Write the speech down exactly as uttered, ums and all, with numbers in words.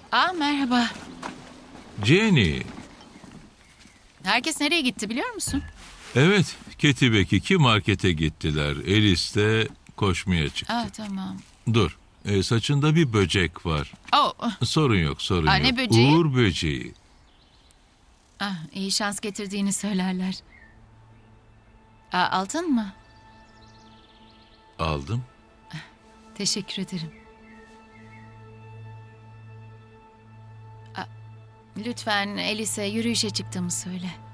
Aa, merhaba. Jenny. Herkes nereye gitti biliyor musun? Evet, Katie ve Kiki markete gittiler. Alice de koşmaya çıktı. Ah, tamam. Dur, e, saçında bir böcek var. Oh, Sorun yok, sorun Aa, yok. ne böceği? Uğur böceği. ah, iyi şans getirdiğini söylerler. Aa, aldın mı? Aldım. Teşekkür ederim. Aa, lütfen Alice'e yürüyüşe çıktığımı söyle.